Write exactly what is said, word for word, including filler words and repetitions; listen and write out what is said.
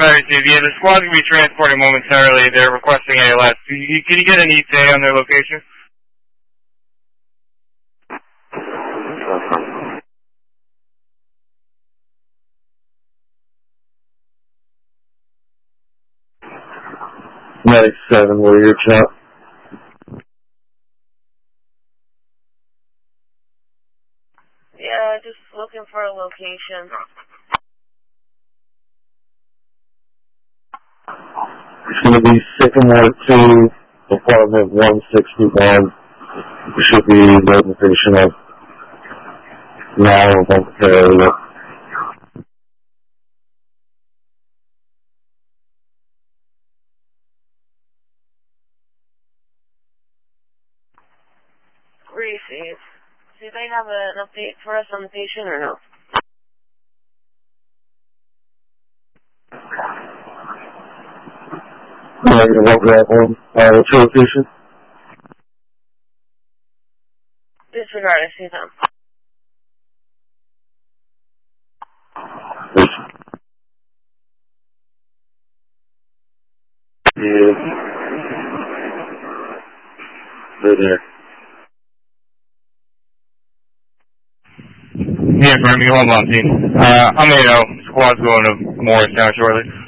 Alright, Steve, yeah, the squad's going to be transporting momentarily. They're requesting A L S. Can you, can you get an E T A on their location? ninety-seven, where you're at? Yeah, just looking for a location. It's going to be Sycamore two, apartment one sixty-one. It should be the location of now area. Receive. Do they have an update for us on the patient or no? Yeah, you're going to walk that one. Uh, what's your location? Disregard, I see them. Yeah. They're there. Yeah, Grammy, hold on, team. Uh, I'm going to know. Squad's going to Morristown shortly.